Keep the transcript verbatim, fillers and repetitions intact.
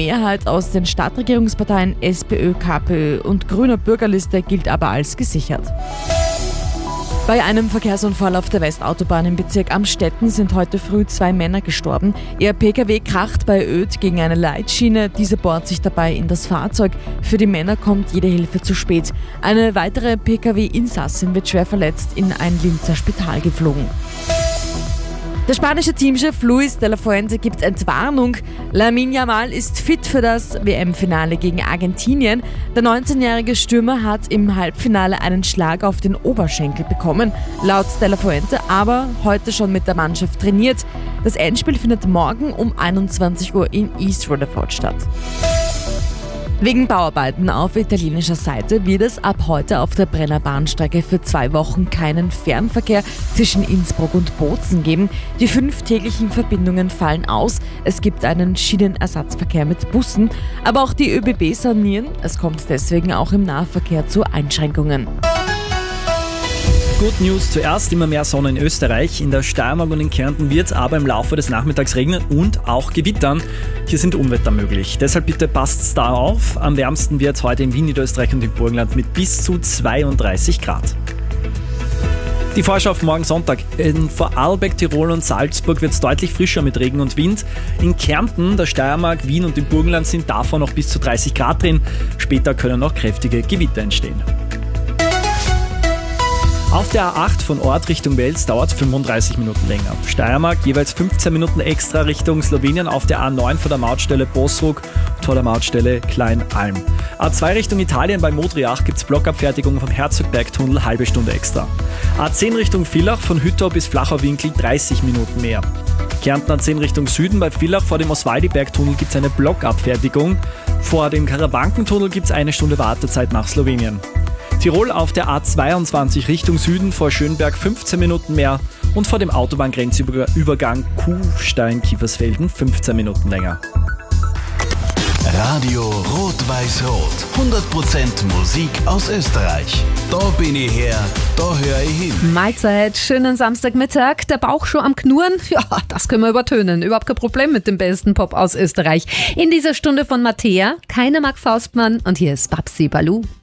Mehrheit aus den Stadtregierungsparteien SPÖ, KPÖ und Grüner Bürgerliste gilt aber als gesichert. Bei einem Verkehrsunfall auf der Westautobahn im Bezirk Amstetten sind heute früh zwei Männer gestorben. Ihr Pkw kracht bei Oedt gegen eine Leitschiene. Diese bohrt sich dabei in das Fahrzeug. Für die Männer kommt jede Hilfe zu spät. Eine weitere Pkw-Insassin wird schwer verletzt in ein Linzer Spital geflogen. Der spanische Teamchef Luis de la Fuente gibt Entwarnung. Lamine Yamal ist fit für das W M-Finale gegen Argentinien. Der neunzehnjährige Stürmer hat im Halbfinale einen Schlag auf den Oberschenkel bekommen, laut de la Fuente, aber heute schon mit der Mannschaft trainiert. Das Endspiel findet morgen um einundzwanzig Uhr in East Rutherford statt. Wegen Bauarbeiten auf italienischer Seite wird es ab heute auf der Brenner Bahnstrecke für zwei Wochen keinen Fernverkehr zwischen Innsbruck und Bozen geben. Die fünf täglichen Verbindungen fallen aus. Es gibt einen Schienenersatzverkehr mit Bussen, aber auch die ÖBB sanieren. Es kommt deswegen auch im Nahverkehr zu Einschränkungen. Good News zuerst, immer mehr Sonne in Österreich. In der Steiermark und in Kärnten wird es aber im Laufe des Nachmittags regnen und auch gewittern. Hier sind Unwetter möglich. Deshalb bitte passt da auf. Am wärmsten wird es heute in Wien, Niederösterreich und im Burgenland mit bis zu zweiunddreißig Grad. Die Vorschau auf morgen Sonntag. In Vorarlberg, Tirol und Salzburg wird es deutlich frischer mit Regen und Wind. In Kärnten, der Steiermark, Wien und im Burgenland sind davon noch bis zu dreißig Grad drin. Später können noch kräftige Gewitter entstehen. Auf der A acht von Ort Richtung Wels dauert fünfunddreißig Minuten länger. Steiermark jeweils fünfzehn Minuten extra Richtung Slowenien. Auf der A neun von der Mautstelle Bosruk vor der Mautstelle Kleinalm. A zwei Richtung Italien bei Modriach gibt es Blockabfertigung vom Herzogbergtunnel, halbe Stunde extra. A zehn Richtung Villach von Hüttau bis Flachauwinkel dreißig Minuten mehr. Kärnten A zehn Richtung Süden bei Villach vor dem Oswaldibergtunnel gibt es eine Blockabfertigung. Vor dem Karawankentunnel gibt es eine Stunde Wartezeit nach Slowenien. Tirol auf der A zweiundzwanzig Richtung Süden vor Schönberg fünfzehn Minuten mehr und vor dem Autobahngrenzübergang Kufstein-Kiefersfelden fünfzehn Minuten länger. Radio Rot-Weiß-Rot. hundert Prozent Musik aus Österreich. Da bin ich her, da höre ich hin. Mahlzeit, schönen Samstagmittag. Der Bauch schon am Knurren? Ja, das können wir übertönen. Überhaupt kein Problem mit dem besten Pop aus Österreich. In dieser Stunde von Mattea, keine Mark Faustmann und hier ist Babsi Balu.